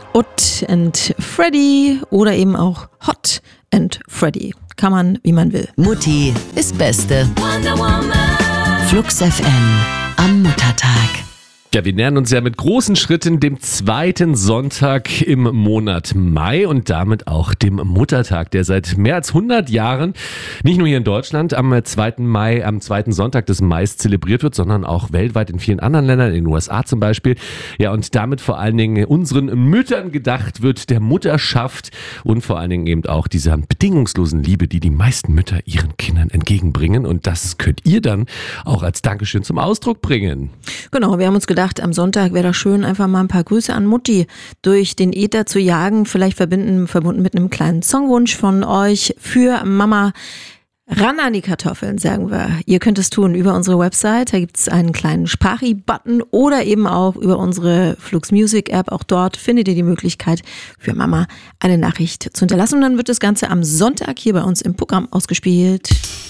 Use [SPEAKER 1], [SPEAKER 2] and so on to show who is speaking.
[SPEAKER 1] Ut and Freddy oder eben auch Hot and Freddy. Kann man, wie man will.
[SPEAKER 2] Mutti ist Beste. Flux FM am Muttertag.
[SPEAKER 3] Ja, wir nähern uns ja mit großen Schritten dem zweiten Sonntag im Monat Mai und damit auch dem Muttertag, der seit mehr als 100 Jahren nicht nur hier in Deutschland am 2. Mai, am zweiten Sonntag des Mai zelebriert wird, sondern auch weltweit in vielen anderen Ländern, in den USA zum Beispiel. Ja, und damit vor allen Dingen unseren Müttern gedacht wird, der Mutterschaft und vor allen Dingen eben auch dieser bedingungslosen Liebe, die die meisten Mütter ihren Kindern entgegenbringen. Und das könnt ihr dann auch als Dankeschön zum Ausdruck bringen.
[SPEAKER 1] Genau, wir haben uns gedacht, am Sonntag wäre das schön, einfach mal ein paar Grüße an Mutti durch den Äther zu jagen, vielleicht verbunden mit einem kleinen Songwunsch von euch für Mama. Ran an die Kartoffeln, sagen wir. Ihr könnt es tun über unsere Website, da gibt es einen kleinen Sprachi-Button oder eben auch über unsere Flux Music App. Auch dort findet ihr die Möglichkeit, für Mama eine Nachricht zu hinterlassen. Und dann wird das Ganze am Sonntag hier bei uns im Programm ausgespielt.